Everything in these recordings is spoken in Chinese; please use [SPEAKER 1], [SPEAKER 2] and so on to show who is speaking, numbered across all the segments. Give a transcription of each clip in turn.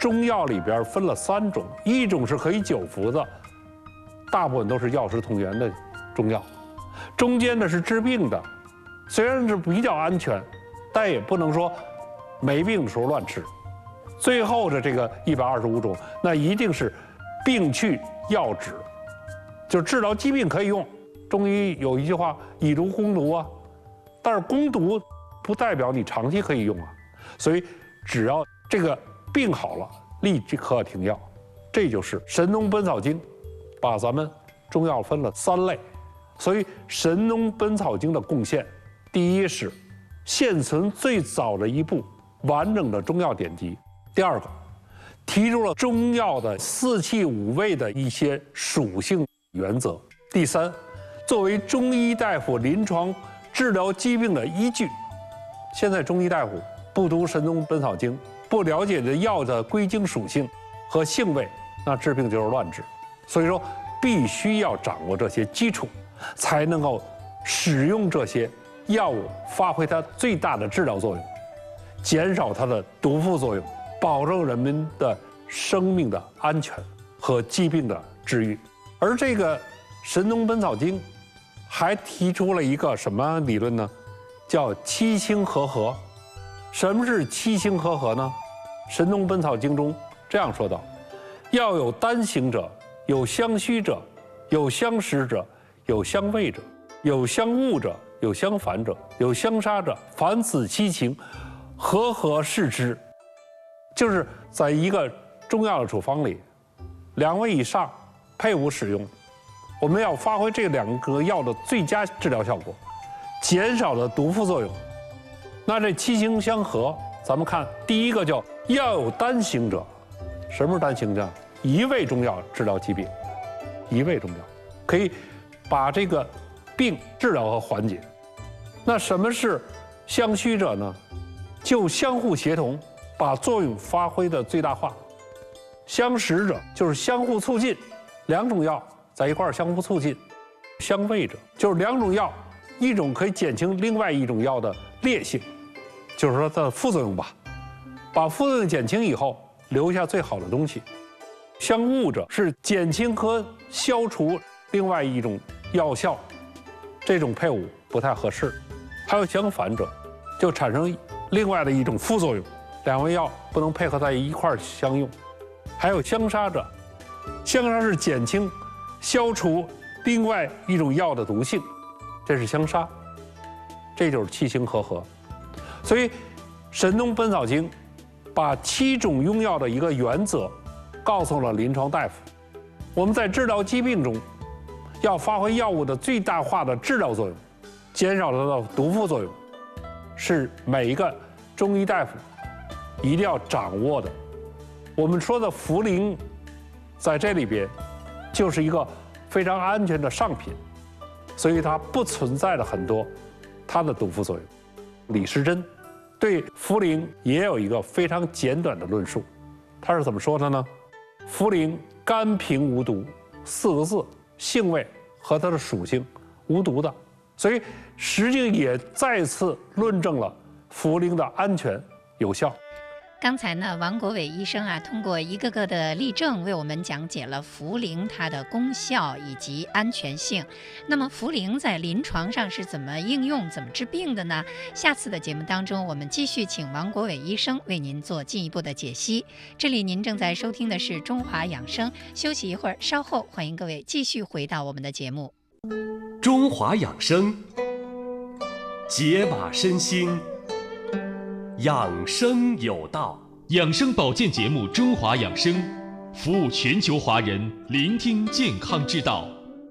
[SPEAKER 1] 中药里边分了3种，一种是可以久服的，大部分都是药食同源的中药；中间的是治病的，虽然是比较安全，但也不能说没病的时候乱吃。最后的这个125种，那一定是病去药止，就治疗疾病可以用。中医有一句话“以毒攻毒”啊，但是攻毒不代表你长期可以用啊，所以只要这个病好了，立即可停药。这就是《神农本草经》把咱们中药分了3类。所以《神农本草经》的贡献，第一是现存最早的一部完整的中药典籍；第二个，提出了中药的4气5味的一些属性原则；第三，作为中医大夫临床治疗疾病的依据。现在中医大夫不读《神农本草经》，不了解这药的归经属性和性味，那治病就是乱治。所以说，必须要掌握这些基础，才能够使用这些药物，发挥它最大的治疗作用，减少它的毒副作用，保证人们的生命的安全和疾病的治愈。而这个《神农本草经》还提出了一个什么理论呢？叫七星合合。什么是七星合合呢？《神农本草经》中这样说道：药有单行者，有相虚者，有相识者，有相味者，有相恶者，有相反者，有相杀者。凡此七情，合合视之。就是在一个中药的处方里，2味以上配伍使用，我们要发挥这2个药的最佳治疗效果，减少了毒副作用。那这七行相合，咱们看第一个叫药有单行者。什么是单行者？一味中药治疗疾病，一味中药可以把这个病治疗和缓解。那什么是相虚者呢？就相互协同，把作用发挥的最大化。相识者就是相互促进，2种药在一块儿相互促进。相味者就是2种药，一种可以减轻另外一种药的烈性，就是说它的副作用吧，把副作用减轻以后，留下最好的东西。相恶者是减轻和消除另外一种药效，这种配伍不太合适。还有相反者，就产生另外的一种副作用，2味药不能配合在一块儿相用。还有相杀者，相杀是减轻、消除另外一种药的毒性，这是相杀。这就是七星合合。所以《神农本草经》把7种用药的一个原则告诉了临床大夫。我们在治疗疾病中，要发挥药物的最大化的治疗作用，减少它的毒副作用，是每一个中医大夫一定要掌握的。我们说的茯苓，在这里边就是一个非常安全的上品，所以它不存在了很多它的毒副作用。李时珍对茯苓也有一个非常简短的论述，他是怎么说的呢？茯苓甘平无毒，4个字，性味和它的属性无毒的，所以实际也再次论证了茯苓的安全有效。
[SPEAKER 2] 刚才呢，王国伟医生通过一个个的例证为我们讲解了茯苓它的功效以及安全性。那么茯苓在临床上是怎么应用、怎么治病的呢？下次的节目当中，我们继续请王国伟医生为您做进一步的解析。这里您正在收听的是中华养生，休息一会儿，稍后欢迎各位继续回到我们的节目。
[SPEAKER 3] 中华养生，解码身心，养生有道。
[SPEAKER 4] 养生保健节目《中华养生》，服务全球华人，聆听健康之道。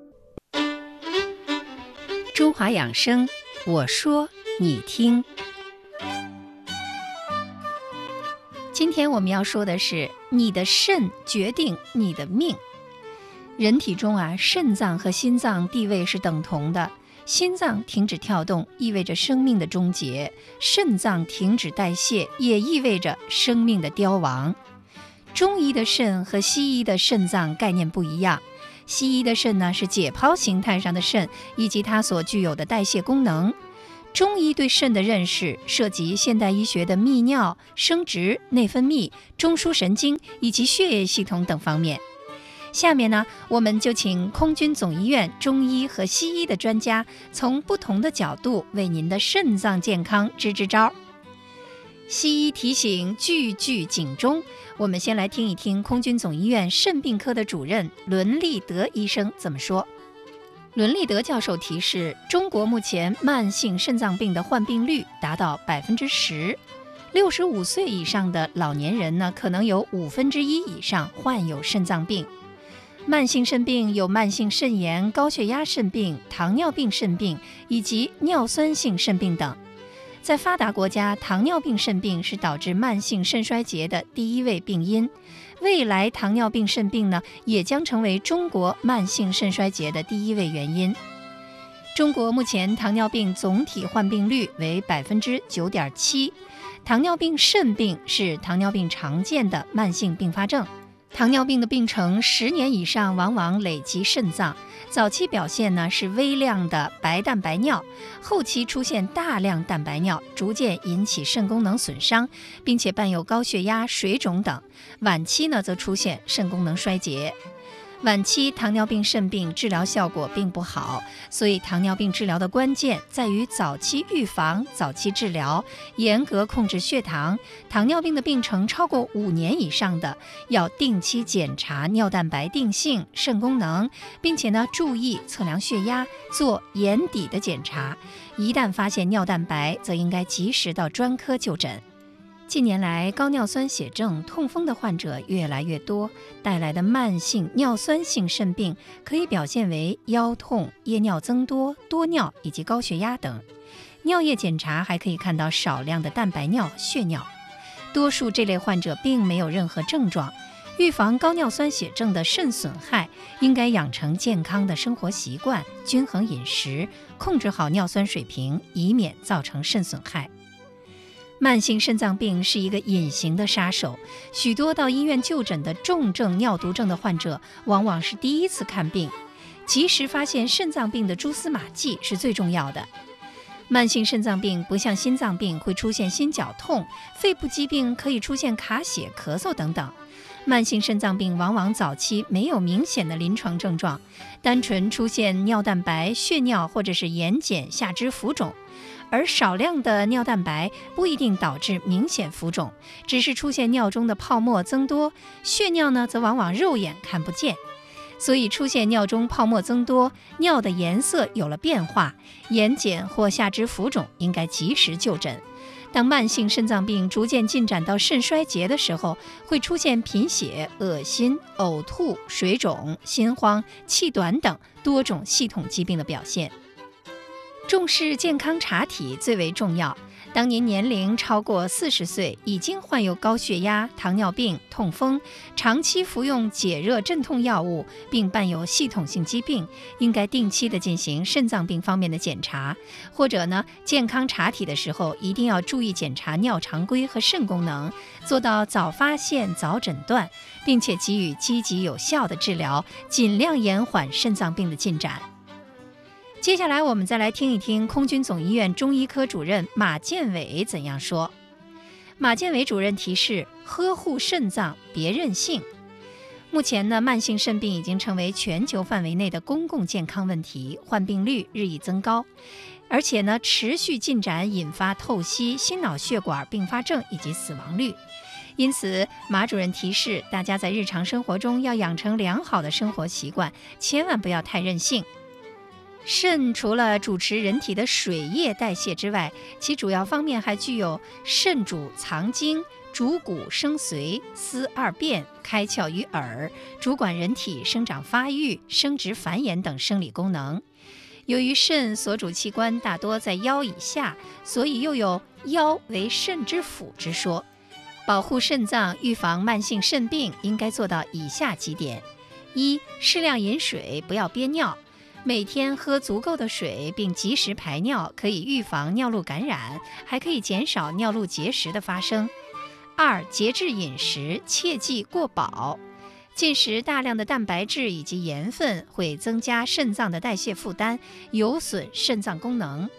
[SPEAKER 2] 中华养生，我说你听。今天我们要说的是，你的肾决定你的命。人体中肾脏和心脏地位是等同的。心脏停止跳动意味着生命的终结，肾脏停止代谢也意味着生命的凋亡。中医的肾和西医的肾脏概念不一样，西医的肾呢是解剖形态上的肾以及它所具有的代谢功能， 中医对肾的认识涉及现代医学的泌尿、生殖、内分泌、中枢神经以及血液系统等方面。下面呢，我们就请空军总医院中医和西医的专家从不同的角度为您的肾脏健康支支招。西医提醒句句警钟，我们先来听一听空军总医院肾病科的主任伦立德医生怎么说。伦立德教授提示，中国目前慢性肾脏病的患病率达到10%，65岁以上的老年人呢，可能有1/5以上患有肾脏病。慢性肾病有慢性肾炎、高血压肾病、糖尿病肾病以及尿酸性肾病等。在发达国家，糖尿病肾病是导致慢性肾衰竭的第一位病因。未来糖尿病肾病呢，也将成为中国慢性肾衰竭的第一位原因。中国目前糖尿病总体患病率为9.7%，糖尿病肾病是糖尿病常见的慢性并发症。糖尿病的病程10年以上，往往累及肾脏。早期表现呢是微量的白蛋白尿，后期出现大量蛋白尿，逐渐引起肾功能损伤，并且伴有高血压、水肿等。晚期呢则出现肾功能衰竭。晚期糖尿病肾病治疗效果并不好，所以糖尿病治疗的关键在于早期预防、早期治疗，严格控制血糖。糖尿病的病程超过5年以上的，要定期检查尿蛋白定性、肾功能，并且呢注意测量血压，做眼底的检查。一旦发现尿蛋白，则应该及时到专科就诊。近年来，高尿酸血症、痛风的患者越来越多，带来的慢性尿酸性肾病可以表现为腰痛、夜尿增多、多尿以及高血压等。尿液检查还可以看到少量的蛋白尿、血尿。多数这类患者并没有任何症状。预防高尿酸血症的肾损害，应该养成健康的生活习惯，均衡饮食，控制好尿酸水平，以免造成肾损害。慢性肾脏病是一个隐形的杀手，许多到医院就诊的重症尿毒症的患者往往是第一次看病，及时发现肾脏病的蛛丝马迹是最重要的。慢性肾脏病不像心脏病会出现心绞痛，肺部疾病可以出现卡血、咳嗽等等。慢性肾脏病往往早期没有明显的临床症状，单纯出现尿蛋白、血尿或者是眼睑、下肢浮肿。而少量的尿蛋白不一定导致明显浮肿，只是出现尿中的泡沫增多，血尿呢则往往肉眼看不见。所以出现尿中泡沫增多，尿的颜色有了变化，眼睑或下肢浮肿，应该及时就诊。当慢性肾脏病逐渐进展到肾衰竭的时候，会出现贫血、恶心、呕吐、水肿、心慌、气短等多种系统疾病的表现。重视健康查体最为重要。当您年龄超过40岁，已经患有高血压、糖尿病、痛风，长期服用解热镇痛药物，并伴有系统性疾病，应该定期的进行肾脏病方面的检查，或者呢，健康查体的时候一定要注意检查尿常规和肾功能，做到早发现、早诊断，并且给予积极有效的治疗，尽量延缓肾脏病的进展。接下来我们再来听一听空军总医院中医科主任马建伟怎样说。马建伟主任提示，呵护肾脏，别任性。目前呢，慢性肾病已经成为全球范围内的公共健康问题，患病率日益增高，而且呢，持续进展引发透析、心脑血管并发症以及死亡率。因此，马主任提示大家在日常生活中要养成良好的生活习惯，千万不要太任性。肾除了主持人体的水液代谢之外，其主要方面还具有肾主藏精、主骨生髓、司二便、开窍于耳，主管人体生长发育、生殖繁衍等生理功能。由于肾所主器官大多在腰以下，所以又有腰为肾之府之说。保护肾脏、预防慢性肾病，应该做到以下几点：一、适量饮水，不要憋尿。每天喝足够的水并及时排尿，可以预防尿路感染，还可以减少尿路结石的发生。二、节制饮食，切忌过饱。进食大量的蛋白质以及盐分会增加肾脏的代谢负担，有损肾脏功能。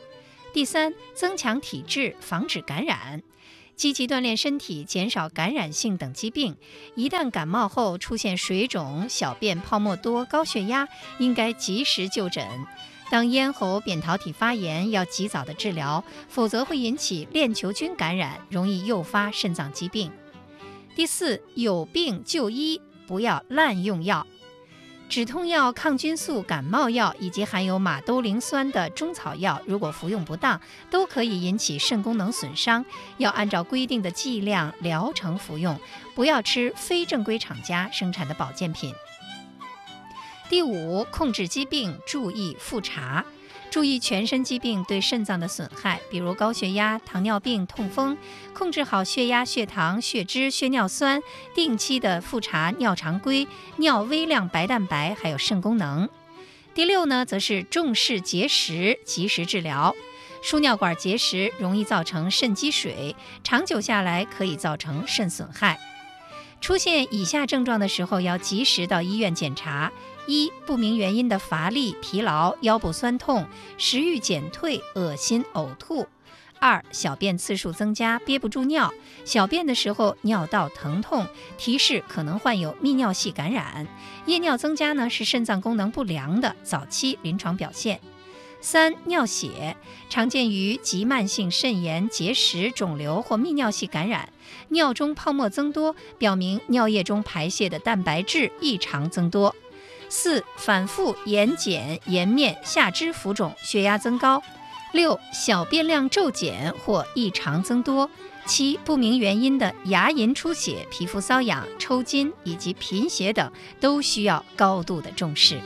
[SPEAKER 2] 第三，增强体质，防止感染。积极锻炼身体，减少感染性等疾病。一旦感冒后出现水肿、小便泡沫多、高血压，应该及时就诊。当咽喉扁桃体发炎，要及早的治疗，否则会引起链球菌感染，容易诱发肾脏疾病。第四，有病就医，不要滥用药。止痛药、抗菌素、感冒药以及含有马兜铃酸的中草药，如果服用不当，都可以引起肾功能损伤，要按照规定的剂量、疗程服用，不要吃非正规厂家生产的保健品。第五，控制疾病，注意复查。注意全身疾病对肾脏的损害，比如高血压、糖尿病、痛风，控制好血压、血糖、血脂、血尿酸，定期的复查尿常规、尿微量白蛋白，还有肾功能。第六呢，则是重视结石，及时治疗。输尿管结石容易造成肾积水，长久下来可以造成肾损害。出现以下症状的时候，要及时到医院检查。一、不明原因的乏力、疲劳、腰部酸痛、食欲减退、恶心、呕吐。二、小便次数增加，憋不住尿，小便的时候尿道疼痛，提示可能患有泌尿系感染。夜尿增加呢，是肾脏功能不良的早期临床表现。三、尿血，常见于急慢性肾炎、结石、肿瘤或泌尿系感染。尿中泡沫增多，表明尿液中排泄的蛋白质异常增多。四、反复眼睑、颜面、下肢浮肿，血压增高。六、小便量骤减或异常增多。七、不明原因的牙龈出血、皮肤瘙痒、抽筋以及贫血等，都需要高度的重视。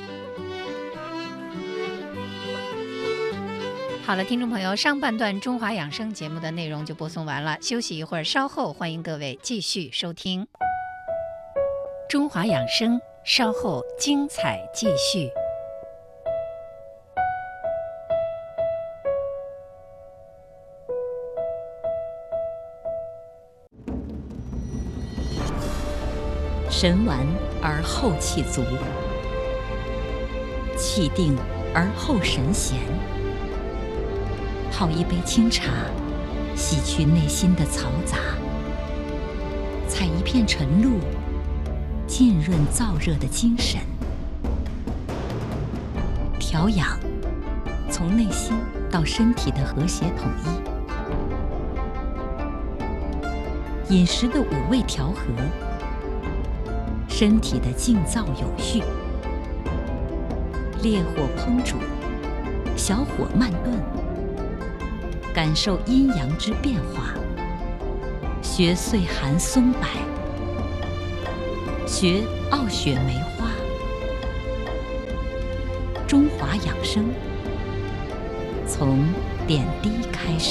[SPEAKER 2] 好了，听众朋友，上半段中华养生节目的内容就播送完了，休息一会儿，稍后欢迎各位继续收听中华养生，稍后精彩继续。
[SPEAKER 5] 神完而后气足，气定而后神闲。泡一杯清茶，洗去内心的嘈杂；采一片晨露，浸润燥热的精神。调养，从内心到身体的和谐统一。饮食的五味调和，身体的静躁有序。烈火烹煮，小火慢炖，感受阴阳之变化。学岁寒松柏，学傲雪梅花。中华养生，从点滴开始。